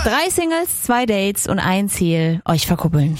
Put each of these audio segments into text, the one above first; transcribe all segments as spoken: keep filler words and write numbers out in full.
Drei Singles, zwei Dates und ein Ziel, euch verkuppeln.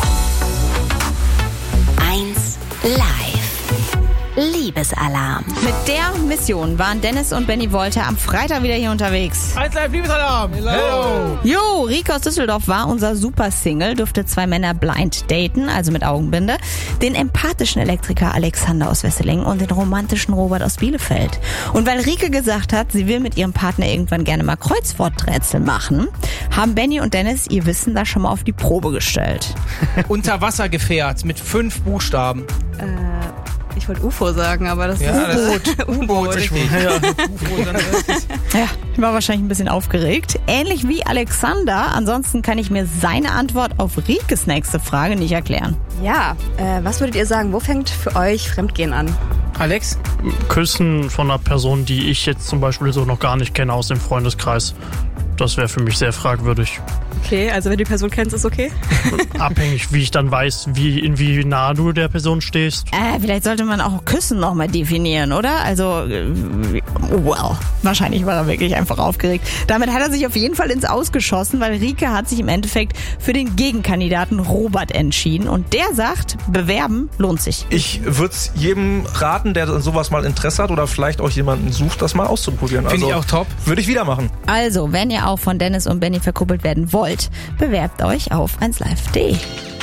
eins Live. Liebesalarm. Mit der Mission waren Dennis und Benny Wolter am Freitag wieder hier unterwegs. eins Live Liebesalarm. Hello. Jo, Rike aus Düsseldorf war unser Super-Single, durfte zwei Männer blind daten, also mit Augenbinde, den empathischen Elektriker Alexander aus Wesseling und den romantischen Robert aus Bielefeld. Und weil Rike gesagt hat, sie will mit ihrem Partner irgendwann gerne mal Kreuzworträtsel machen, haben Benny und Dennis ihr Wissen da schon mal auf die Probe gestellt. Unterwassergefährt mit fünf Buchstaben. Äh, ich wollte U F O sagen, aber das Ja, ist das U-Boot. Richtig. Ja, U-Boot, dann ist es. Ja, ich war wahrscheinlich ein bisschen aufgeregt. Ähnlich wie Alexander. Ansonsten kann ich mir seine Antwort auf Rikes nächste Frage nicht erklären. Ja, äh, was würdet ihr sagen, wo fängt für euch Fremdgehen an? Alex? Küssen von einer Person, die ich jetzt zum Beispiel so noch gar nicht kenne aus dem Freundeskreis. Das wäre für mich sehr fragwürdig. Okay, also wenn du die Person kennst, ist okay? Abhängig, wie ich dann weiß, wie, in wie nah du der Person stehst. Äh, vielleicht sollte man auch Küssen nochmal definieren, oder? Also, äh, well, wahrscheinlich war er wirklich einfach aufgeregt. Damit hat er sich auf jeden Fall ins Aus geschossen, weil Rike hat sich im Endeffekt für den Gegenkandidaten Robert entschieden. Und der sagt, bewerben lohnt sich. Ich würde es jedem raten, der an sowas mal Interesse hat oder vielleicht auch jemanden sucht, das mal auszuprobieren. Finde also, ich auch top. Würde ich wieder machen. Also, wenn ihr auch von Dennis und Benny verkuppelt werden wollt, bewerbt euch auf eins live punkt de.